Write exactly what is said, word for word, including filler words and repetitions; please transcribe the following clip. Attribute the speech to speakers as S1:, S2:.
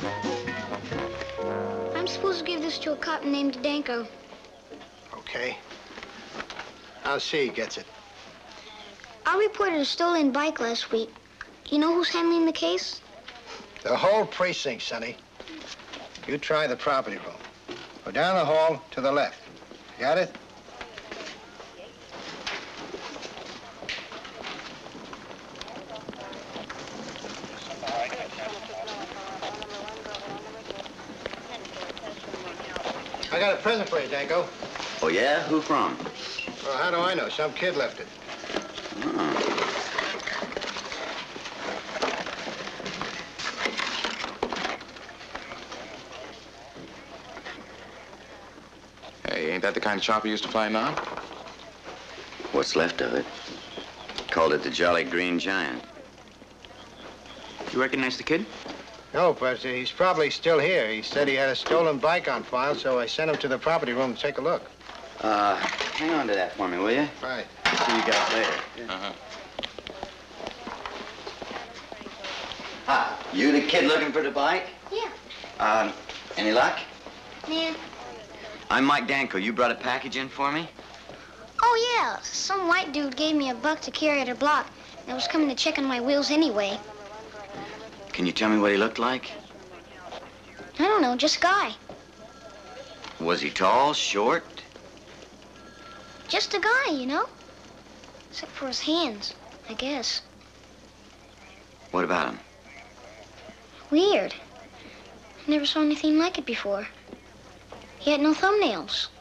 S1: I'm supposed to give this to a cop named Danko.
S2: Okay. I'll see he gets it.
S1: I reported a stolen bike last week. Do you know who's handling the case?
S2: The whole precinct, Sonny. You try the property room. Go down the hall to the left. Got it? I got a present for you, Danko.
S3: Oh, yeah? Who from?
S2: Well, how do I know? Some kid left it.
S3: Oh.
S4: Hey, ain't that the kind of chopper you used to fly now?
S3: What's left of it. Called it the Jolly Green Giant.
S5: You recognize the kid?
S2: No, but he's probably still here. He said he had a stolen bike on file, so I sent him to the property room to take a look.
S3: Uh, hang on to that for me, will you?
S2: Right.
S3: See you guys later.
S4: Uh-huh.
S3: Hi, you the kid looking for the bike?
S1: Yeah.
S3: Um, any luck?
S1: Yeah.
S3: I'm Mike Danko. You brought a package in for me?
S1: Oh, yeah. Some white dude gave me a buck to carry at a block. And I was coming to check on my wheels anyway.
S3: Can you tell me what he looked like?
S1: I don't know, just a guy.
S3: Was he tall, short?
S1: Just a guy, you know? Except for his hands, I guess.
S3: What about him?
S1: Weird. I never saw anything like it before. He had no thumbnails.